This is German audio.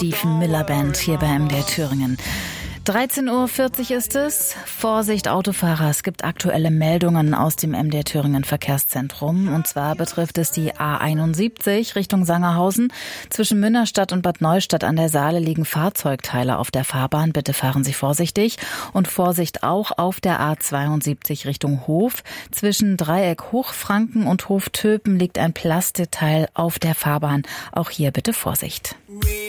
Stephen Miller Band hier bei MDR Thüringen. 13:40 Uhr ist es. Vorsicht Autofahrer, es gibt aktuelle Meldungen aus dem MDR Thüringen Verkehrszentrum. Und zwar betrifft es die A71 Richtung Sangerhausen. Zwischen Münnerstadt und Bad Neustadt an der Saale liegen Fahrzeugteile auf der Fahrbahn. Bitte fahren Sie vorsichtig. Und Vorsicht auch auf der A72 Richtung Hof. Zwischen Dreieck Hochfranken und Hof Töpen liegt ein Plastikteil auf der Fahrbahn. Auch hier bitte Vorsicht.